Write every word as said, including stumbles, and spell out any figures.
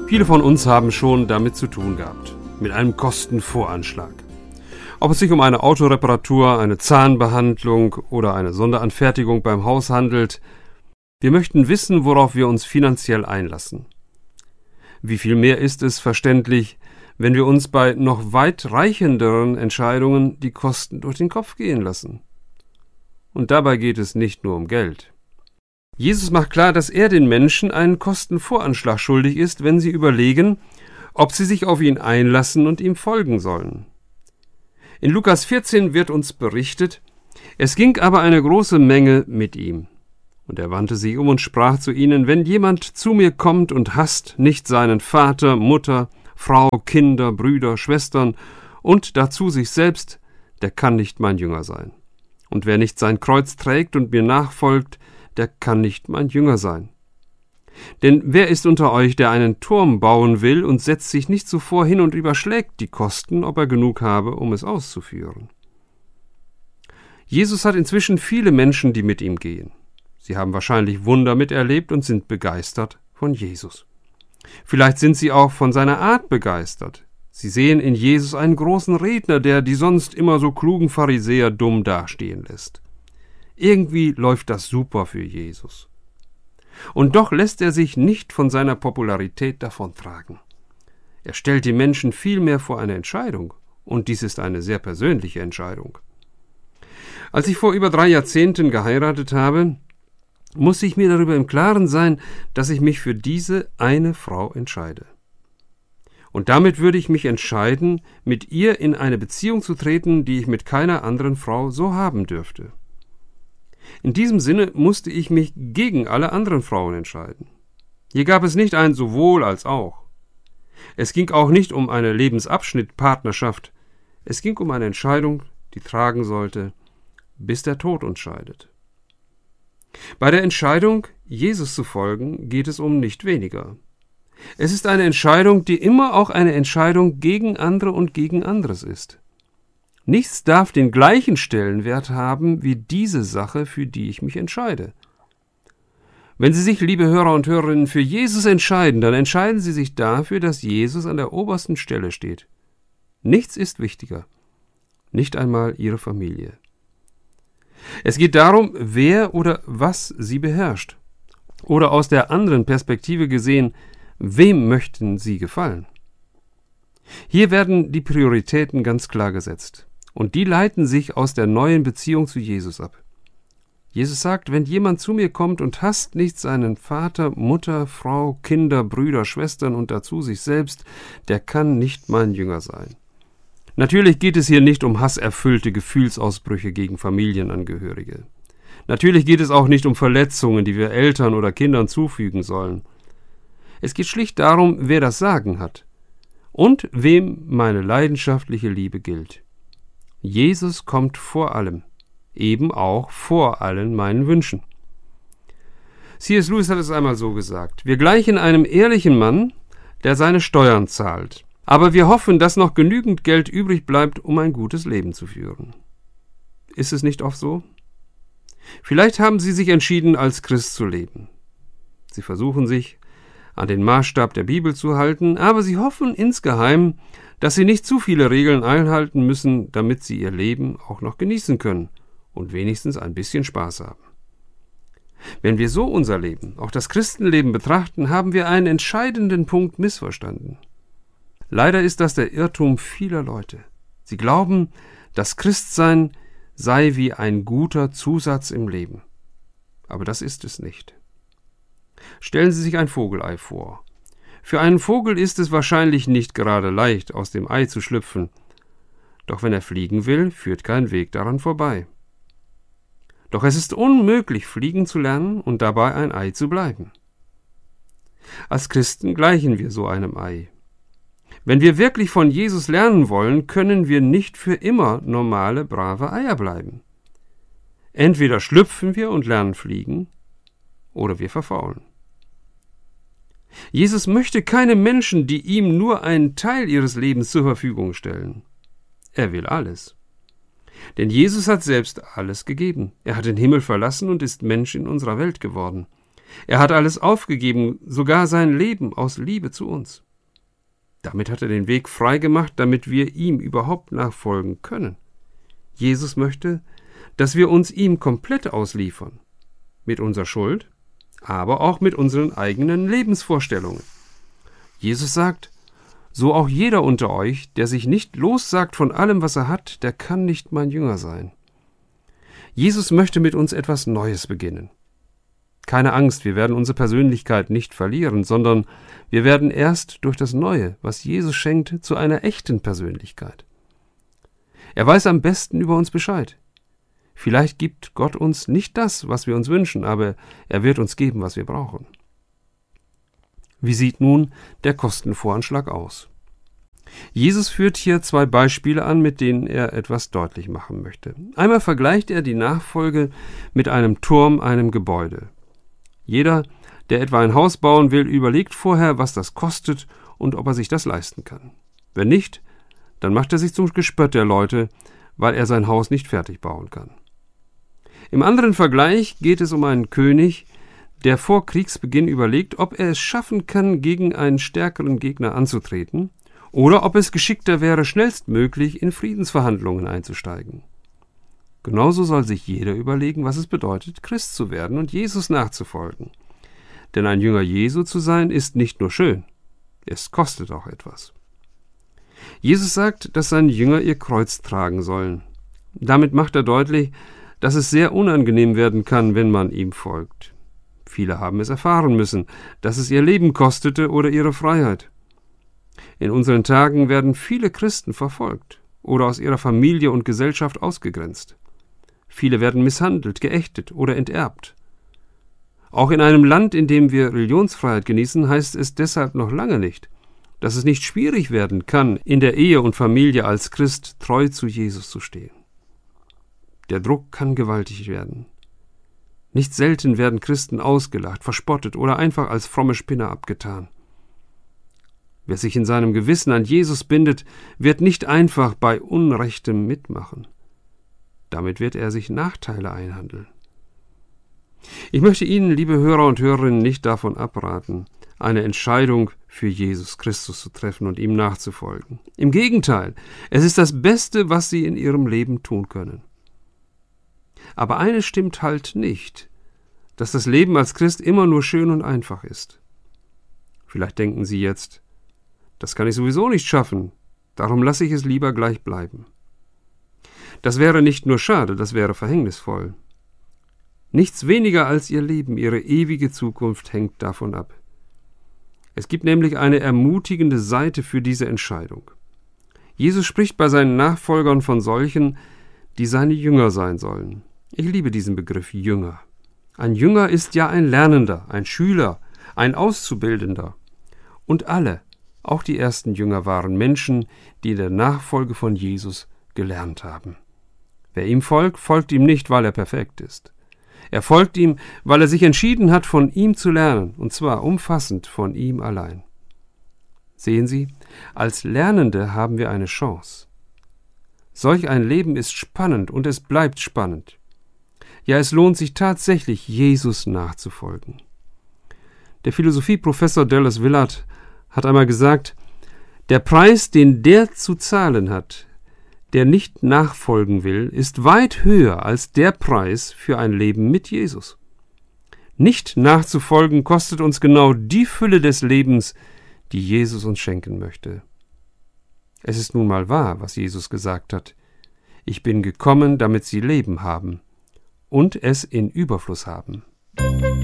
Viele von uns haben schon damit zu tun gehabt, mit einem Kostenvoranschlag. Ob es sich um eine Autoreparatur, eine Zahnbehandlung oder eine Sonderanfertigung beim Haus handelt, wir möchten wissen, worauf wir uns finanziell einlassen. Wie viel mehr ist es verständlich, wenn wir uns bei noch weit reichenderen Entscheidungen die Kosten durch den Kopf gehen lassen. Und dabei geht es nicht nur um Geld. Jesus macht klar, dass er den Menschen einen Kostenvoranschlag schuldig ist, wenn sie überlegen, ob sie sich auf ihn einlassen und ihm folgen sollen. In Lukas vierzehn wird uns berichtet, es ging aber eine große Menge mit ihm. Und er wandte sich um und sprach zu ihnen, wenn jemand zu mir kommt und hasst nicht seinen Vater, Mutter, Frau, Kinder, Brüder, Schwestern und dazu sich selbst, der kann nicht mein Jünger sein. Und wer nicht sein Kreuz trägt und mir nachfolgt, der kann nicht mein Jünger sein. Denn wer ist unter euch, der einen Turm bauen will und setzt sich nicht zuvor hin und überschlägt die Kosten, ob er genug habe, um es auszuführen? Jesus hat inzwischen viele Menschen, die mit ihm gehen. Sie haben wahrscheinlich Wunder miterlebt und sind begeistert von Jesus. Vielleicht sind sie auch von seiner Art begeistert. Sie sehen in Jesus einen großen Redner, der die sonst immer so klugen Pharisäer dumm dastehen lässt. Irgendwie läuft das super für Jesus. Und doch lässt er sich nicht von seiner Popularität davontragen. Er stellt die Menschen vielmehr vor eine Entscheidung, und dies ist eine sehr persönliche Entscheidung. Als ich vor über drei Jahrzehnten geheiratet habe, muss ich mir darüber im Klaren sein, dass ich mich für diese eine Frau entscheide. Und damit würde ich mich entscheiden, mit ihr in eine Beziehung zu treten, die ich mit keiner anderen Frau so haben dürfte. In diesem Sinne musste ich mich gegen alle anderen Frauen entscheiden. Hier gab es nicht ein sowohl als auch. Es ging auch nicht um eine Lebensabschnittpartnerschaft. Es ging um eine Entscheidung, die tragen sollte, bis der Tod uns scheidet. Bei der Entscheidung, Jesus zu folgen, geht es um nicht weniger. Es ist eine Entscheidung, die immer auch eine Entscheidung gegen andere und gegen anderes ist. Nichts darf den gleichen Stellenwert haben wie diese Sache, für die ich mich entscheide. Wenn Sie sich, liebe Hörer und Hörerinnen, für Jesus entscheiden, dann entscheiden Sie sich dafür, dass Jesus an der obersten Stelle steht. Nichts ist wichtiger, nicht einmal Ihre Familie. Es geht darum, wer oder was Sie beherrscht. Oder aus der anderen Perspektive gesehen, wem möchten Sie gefallen? Hier werden die Prioritäten ganz klar gesetzt. Und die leiten sich aus der neuen Beziehung zu Jesus ab. Jesus sagt, wenn jemand zu mir kommt und hasst nicht seinen Vater, Mutter, Frau, Kinder, Brüder, Schwestern und dazu sich selbst, der kann nicht mein Jünger sein. Natürlich geht es hier nicht um hasserfüllte Gefühlsausbrüche gegen Familienangehörige. Natürlich geht es auch nicht um Verletzungen, die wir Eltern oder Kindern zufügen sollen. Es geht schlicht darum, wer das Sagen hat und wem meine leidenschaftliche Liebe gilt. Jesus kommt vor allem, eben auch vor allen meinen Wünschen. C S Lewis hat es einmal so gesagt: Wir gleichen einem ehrlichen Mann, der seine Steuern zahlt. Aber wir hoffen, dass noch genügend Geld übrig bleibt, um ein gutes Leben zu führen. Ist es nicht oft so? Vielleicht haben Sie sich entschieden, als Christ zu leben. Sie versuchen sich an den Maßstab der Bibel zu halten, aber Sie hoffen insgeheim, dass Sie nicht zu viele Regeln einhalten müssen, damit Sie Ihr Leben auch noch genießen können und wenigstens ein bisschen Spaß haben. Wenn wir so unser Leben, auch das Christenleben betrachten, haben wir einen entscheidenden Punkt missverstanden. Leider ist das der Irrtum vieler Leute. Sie glauben, das Christsein sei wie ein guter Zusatz im Leben. Aber das ist es nicht. Stellen Sie sich ein Vogelei vor. Für einen Vogel ist es wahrscheinlich nicht gerade leicht, aus dem Ei zu schlüpfen. Doch wenn er fliegen will, führt kein Weg daran vorbei. Doch es ist unmöglich, fliegen zu lernen und dabei ein Ei zu bleiben. Als Christen gleichen wir so einem Ei. Wenn wir wirklich von Jesus lernen wollen, können wir nicht für immer normale, brave Eier bleiben. Entweder schlüpfen wir und lernen fliegen, oder wir verfaulen. Jesus möchte keine Menschen, die ihm nur einen Teil ihres Lebens zur Verfügung stellen. Er will alles. Denn Jesus hat selbst alles gegeben. Er hat den Himmel verlassen und ist Mensch in unserer Welt geworden. Er hat alles aufgegeben, sogar sein Leben aus Liebe zu uns. Damit hat er den Weg frei gemacht, damit wir ihm überhaupt nachfolgen können. Jesus möchte, dass wir uns ihm komplett ausliefern. Mit unserer Schuld, aber auch mit unseren eigenen Lebensvorstellungen. Jesus sagt, so auch jeder unter euch, der sich nicht lossagt von allem, was er hat, der kann nicht mein Jünger sein. Jesus möchte mit uns etwas Neues beginnen. Keine Angst, wir werden unsere Persönlichkeit nicht verlieren, sondern wir werden erst durch das Neue, was Jesus schenkt, zu einer echten Persönlichkeit. Er weiß am besten über uns Bescheid. Vielleicht gibt Gott uns nicht das, was wir uns wünschen, aber er wird uns geben, was wir brauchen. Wie sieht nun der Kostenvoranschlag aus? Jesus führt hier zwei Beispiele an, mit denen er etwas deutlich machen möchte. Einmal vergleicht er die Nachfolge mit einem Turm, einem Gebäude. Jeder, der etwa ein Haus bauen will, überlegt vorher, was das kostet und ob er sich das leisten kann. Wenn nicht, dann macht er sich zum Gespött der Leute, weil er sein Haus nicht fertig bauen kann. Im anderen Vergleich geht es um einen König, der vor Kriegsbeginn überlegt, ob er es schaffen kann, gegen einen stärkeren Gegner anzutreten, oder ob es geschickter wäre, schnellstmöglich in Friedensverhandlungen einzusteigen. Genauso soll sich jeder überlegen, was es bedeutet, Christ zu werden und Jesus nachzufolgen. Denn ein Jünger Jesu zu sein, ist nicht nur schön, es kostet auch etwas. Jesus sagt, dass seine Jünger ihr Kreuz tragen sollen. Damit macht er deutlich, dass es sehr unangenehm werden kann, wenn man ihm folgt. Viele haben es erfahren müssen, dass es ihr Leben kostete oder ihre Freiheit. In unseren Tagen werden viele Christen verfolgt oder aus ihrer Familie und Gesellschaft ausgegrenzt. Viele werden misshandelt, geächtet oder enterbt. Auch in einem Land, in dem wir Religionsfreiheit genießen, heißt es deshalb noch lange nicht, dass es nicht schwierig werden kann, in der Ehe und Familie als Christ treu zu Jesus zu stehen. Der Druck kann gewaltig werden. Nicht selten werden Christen ausgelacht, verspottet oder einfach als fromme Spinner abgetan. Wer sich in seinem Gewissen an Jesus bindet, wird nicht einfach bei Unrechtem mitmachen. Damit wird er sich Nachteile einhandeln. Ich möchte Ihnen, liebe Hörer und Hörerinnen, nicht davon abraten, eine Entscheidung für Jesus Christus zu treffen und ihm nachzufolgen. Im Gegenteil, es ist das Beste, was Sie in Ihrem Leben tun können. Aber eines stimmt halt nicht, dass das Leben als Christ immer nur schön und einfach ist. Vielleicht denken Sie jetzt, das kann ich sowieso nicht schaffen, darum lasse ich es lieber gleich bleiben. Das wäre nicht nur schade, das wäre verhängnisvoll. Nichts weniger als Ihr Leben, Ihre ewige Zukunft hängt davon ab. Es gibt nämlich eine ermutigende Seite für diese Entscheidung. Jesus spricht bei seinen Nachfolgern von solchen, die seine Jünger sein sollen. Ich liebe diesen Begriff Jünger. Ein Jünger ist ja ein Lernender, ein Schüler, ein Auszubildender. Und alle, auch die ersten Jünger, waren Menschen, die in der Nachfolge von Jesus gelernt haben. Wer ihm folgt, folgt ihm nicht, weil er perfekt ist. Er folgt ihm, weil er sich entschieden hat, von ihm zu lernen, und zwar umfassend von ihm allein. Sehen Sie, als Lernende haben wir eine Chance. Solch ein Leben ist spannend und es bleibt spannend. Ja, es lohnt sich tatsächlich, Jesus nachzufolgen. Der Philosophieprofessor Dallas Willard hat einmal gesagt, der Preis, den der zu zahlen hat, der nicht nachfolgen will, ist weit höher als der Preis für ein Leben mit Jesus. Nicht nachzufolgen kostet uns genau die Fülle des Lebens, die Jesus uns schenken möchte. Es ist nun mal wahr, was Jesus gesagt hat: Ich bin gekommen, damit sie Leben haben und es in Überfluss haben.